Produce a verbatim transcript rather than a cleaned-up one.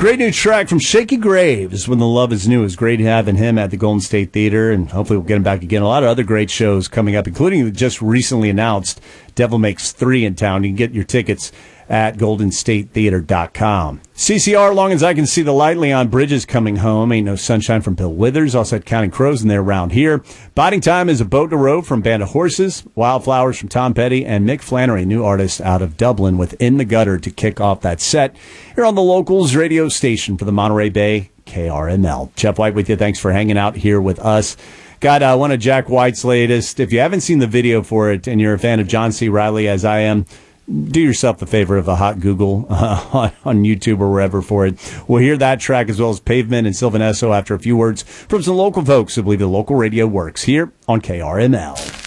Great new track from Shaky Graves, When the Love is New. It's great having him at the Golden State Theater, and hopefully we'll get him back again. A lot of other great shows coming up, including the just recently announced Devil Makes three in town. You can get your tickets at golden state theater dot com. C C R, long as I can see the light, Leon Bridges coming home. Ain't No Sunshine from Bill Withers. Also had Counting Crows in there around here. Biding Time is A Boat to Row from Band of Horses. Wildflowers from Tom Petty. And Mick Flannery, new artist out of Dublin, with In the Gutter to kick off that set here on the Locals radio station for the Monterey Bay, K R M L. Jeff White with you. Thanks for hanging out here with us. Got uh, one of Jack White's latest. If you haven't seen the video for it and you're a fan of John C. Reilly, as I am, do yourself the favor of a hot Google uh, on, on YouTube or wherever for it. We'll hear that track as well as Pavement and Sylvan Esso after a few words from some local folks who believe the local radio works here on K R M L.